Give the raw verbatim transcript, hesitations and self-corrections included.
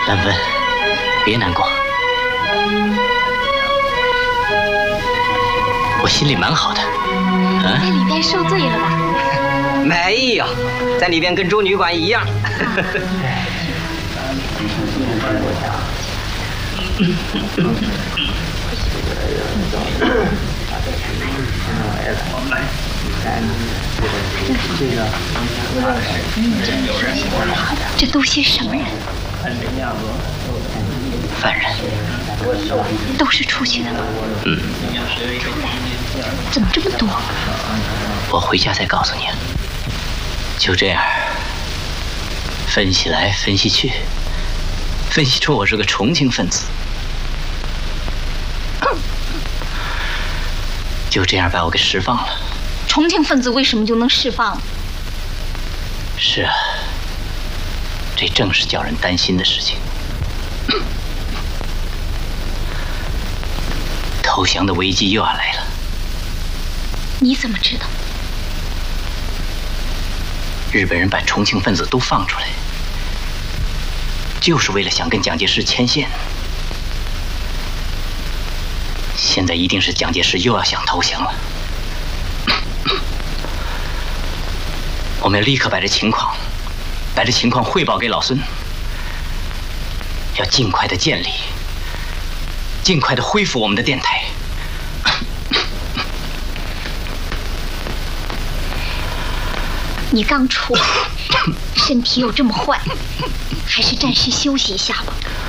芬芬，别难过，我心里蛮好的。啊， 在里边受罪了吧？ 没有，在里边跟住旅馆一样。 这都些什么人？ 犯人。 都是出去的吗？ 嗯。 怎么这么多？ 我回家再告诉你。就这样，分析来分析去，分析出我是个重庆分子。就这样把我给释放了。 重庆分子为什么就能释放？ 是啊，这正是叫人担心的事情。投降的危机又要来了。 你怎么知道？ 日本人把重庆分子都放出来，就是为了想跟蒋介石牵线。现在一定是蒋介石又要想投降了。我们要立刻把这情况，把这情况汇报给老孙，要尽快的建立，尽快的恢复我们的电台。 你刚出来，身体又这么坏，还是暂时休息一下吧。